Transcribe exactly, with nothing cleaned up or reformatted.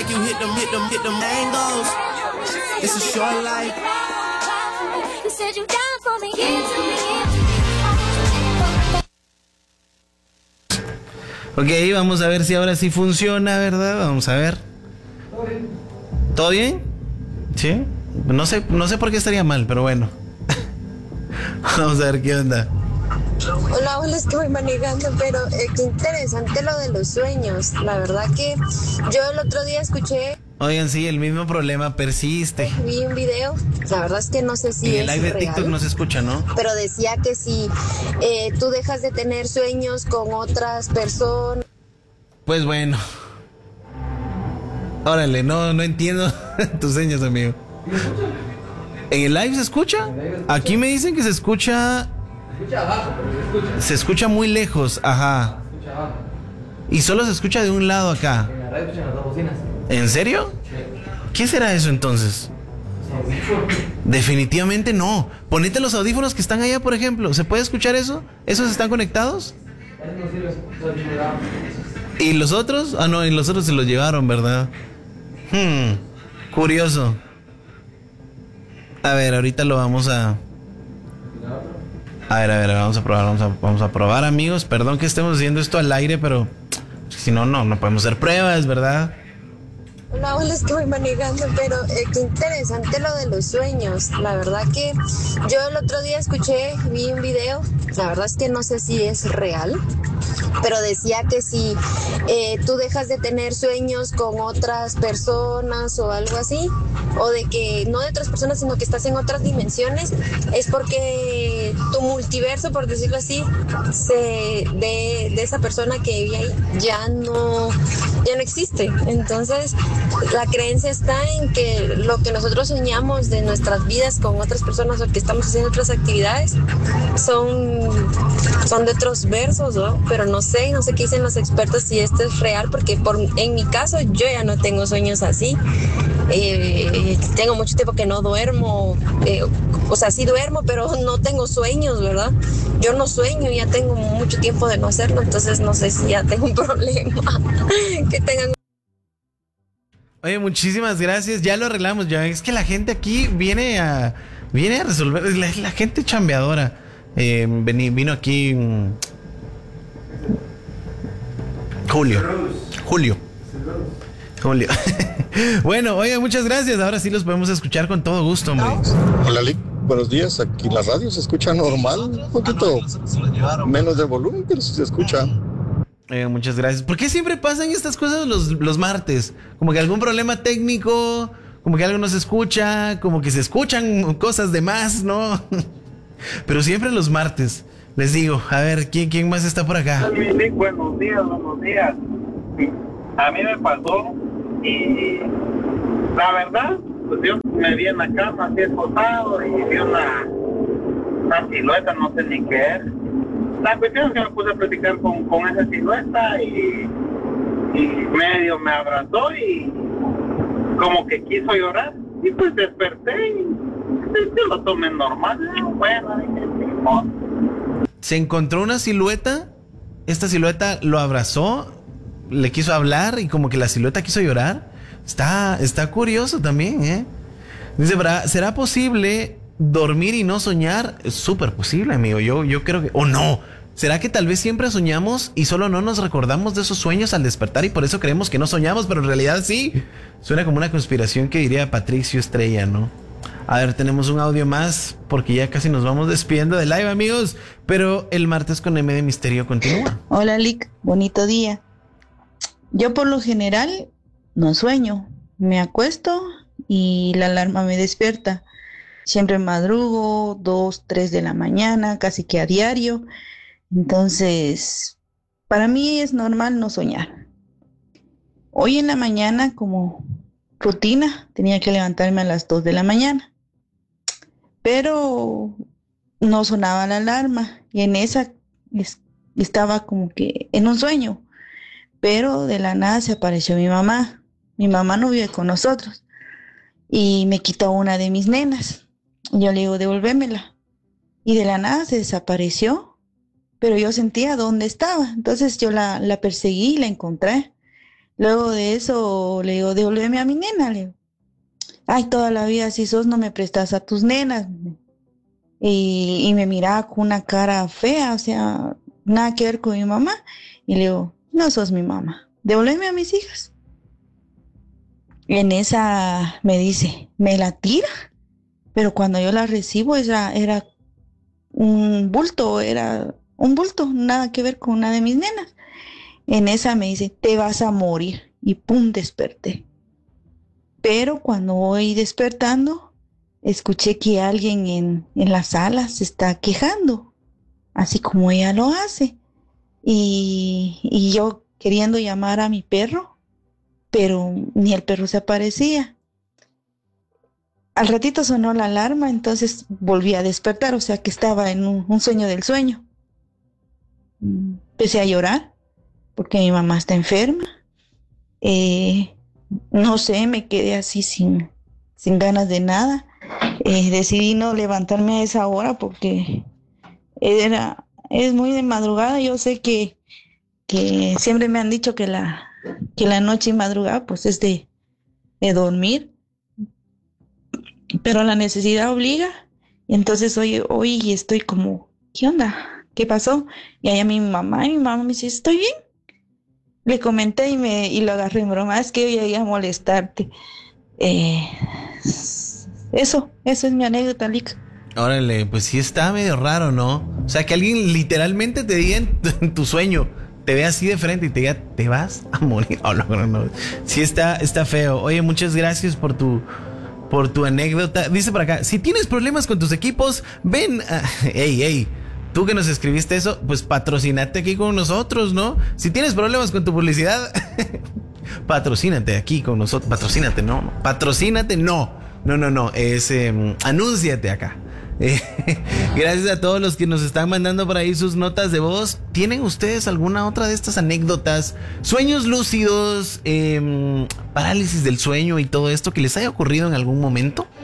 like you hit them, hit them, hit them angles. It's a short life. You said you down for me, give to me. Ok, vamos a ver si ahora sí funciona, ¿verdad? Vamos a ver. ¿Todo bien? ¿Sí? No sé, no sé por qué estaría mal, pero bueno. Vamos a ver qué onda. Hola, hola, es que voy manejando, pero eh, qué interesante lo de los sueños. La verdad que yo el otro día escuché... Oigan, sí, el mismo problema persiste. Vi un video, la verdad es que no sé si y es el live de real, TikTok no se escucha, ¿no? pero decía que si eh, tú dejas de tener sueños con otras personas... Pues bueno. Órale, no, no entiendo tus señas, amigo. ¿En el live se escucha? Aquí me dicen que se escucha... Se escucha abajo, pero se escucha. Se escucha muy lejos, ajá. Se escucha abajo. Y solo se escucha de un lado acá. En la radio escuchan las dos bocinas. ¿En serio? Sí. ¿Qué será eso entonces? Definitivamente no. Ponete los audífonos que están allá, por ejemplo. ¿Se puede escuchar eso? ¿Esos están conectados? ¿Y los otros? Ah, no, y los otros se los llevaron, ¿verdad? Hmm, curioso. A ver, ahorita lo vamos a... A ver, a ver, vamos a probar, vamos a, vamos a probar, amigos. Perdón que estemos haciendo esto al aire, pero si no, no, no podemos hacer pruebas, ¿verdad? Hola, hola, es que voy manejando, pero eh, qué interesante lo de los sueños. La verdad que yo el otro día escuché, vi un video, la verdad es que no sé si es real, pero decía que si eh, tú dejas de tener sueños con otras personas o algo así, o de que no de otras personas, sino que estás en otras dimensiones, es porque tu multiverso, por decirlo así, se, de, de esa persona que vive ahí ya no, ya no existe. Entonces, la creencia está en que lo que nosotros soñamos de nuestras vidas con otras personas o que estamos haciendo otras actividades son, son de otros versos, ¿no? Pero no sé, no sé qué dicen los expertos si esto es real, porque por, en mi caso yo ya no tengo sueños así. Eh, tengo mucho tiempo que no duermo, eh, o sea, sí duermo, pero no tengo sueños, ¿verdad? Yo no sueño, ya tengo mucho tiempo de no hacerlo, entonces no sé si ya tengo un problema. Que tengan... Oye, muchísimas gracias, ya lo arreglamos, ya es que la gente aquí viene a viene a resolver, la, la gente chambeadora. Eh, vení, vino aquí um, Julio. Julio. Julio. Bueno, oye, muchas gracias. Ahora sí los podemos escuchar con todo gusto, hombre. Hola, Lick. Buenos días. Aquí la radio se escucha normal, un poquito menos de volumen, pero sí se escucha. Eh, muchas gracias. ¿Por qué siempre pasan estas cosas los, los martes? Como que algún problema técnico, como que algo no se escucha, como que se escuchan cosas de más, ¿no? Pero siempre los martes. Les digo, a ver, ¿quién, quién más está por acá? Buenos días, buenos días. A mí me pasó y la verdad, pues yo me vi en la cama así esposado y vi una, una silueta, no sé ni qué es. La cuestión es que me puse a platicar con, con esa silueta y, y medio me abrazó y como que quiso llorar y pues desperté y yo lo tomé normal. Bueno, dije, no. Se encontró una silueta, esta silueta lo abrazó, le quiso hablar y como que la silueta quiso llorar. Está, está curioso también, ¿eh? Dice, ¿será posible dormir y no soñar? Es súper posible, amigo. Yo, yo creo que... ¿O no? ¿Será que tal vez siempre soñamos y solo no nos recordamos de esos sueños al despertar y por eso creemos que no soñamos, pero en realidad sí? Suena como una conspiración que diría Patricio Estrella, ¿no? A ver, tenemos un audio más porque ya casi nos vamos despidiendo de live, amigos. Pero el martes con M de Misterio continúa. Hola, Lick. Bonito día. Yo por lo general no sueño. Me acuesto y la alarma me despierta. Siempre madrugo, dos, tres de la mañana, casi que a diario. Entonces, para mí es normal no soñar. Hoy en la mañana, como rutina, tenía que levantarme a las dos de la mañana. Pero no sonaba la alarma y en esa es, estaba como que en un sueño. Pero de la nada se apareció mi mamá. Mi mamá no vive con nosotros y me quitó una de mis nenas. Yo le digo, devuélvemela. Y de la nada se desapareció, pero yo sentía dónde estaba. Entonces yo la, la perseguí y la encontré. Luego de eso le digo, devuélveme a mi nena, le digo. Ay, toda la vida si sos no me prestas a tus nenas. Y, y me miraba con una cara fea, o sea, nada que ver con mi mamá. Y le digo, no sos mi mamá, devuélveme a mis hijas. En esa me dice, me la tira, pero cuando yo la recibo era, era un bulto, era un bulto, nada que ver con una de mis nenas. En esa me dice, te vas a morir, y pum, desperté. Pero cuando voy despertando, escuché que alguien en, en la sala se está quejando, así como ella lo hace. Y, y yo queriendo llamar a mi perro, pero ni el perro se aparecía. Al ratito sonó la alarma, entonces volví a despertar, o sea que estaba en un, un sueño del sueño. Empecé a llorar porque mi mamá está enferma. Eh, no sé, me quedé así sin, sin ganas de nada. Eh, decidí no levantarme a esa hora porque era, es muy de madrugada. Yo sé que, que siempre me han dicho que la, que la noche y madrugada pues es de, de dormir, pero la necesidad obliga. Y entonces hoy, hoy estoy como, ¿qué onda? ¿Qué pasó? Y allá mi mamá, y mi mamá me dice, ¿estoy bien? Le comenté y, me, y lo agarré en broma, es que yo llegué a molestarte. Eh, eso, eso es mi anécdota, Lick. Órale, pues sí está medio raro, ¿no? O sea, que alguien literalmente te diga en tu, en tu sueño, te ve así de frente y te diga, te vas a morir. Oh, no, no, no. Sí está, está feo. Oye, muchas gracias por tu, por tu anécdota. Dice por acá, si tienes problemas con tus equipos, ven a... Ey, ey. Tú que nos escribiste eso, pues patrocínate aquí con nosotros, ¿no? Si tienes problemas con tu publicidad, patrocínate aquí con nosotros. Patrocínate, no. Patrocínate, no. No, no, no. Es, eh, anúnciate acá. Eh, gracias a todos los que nos están mandando por ahí sus notas de voz. ¿Tienen ustedes alguna otra de estas anécdotas? Sueños lúcidos, eh, parálisis del sueño y todo esto que les haya ocurrido en algún momento.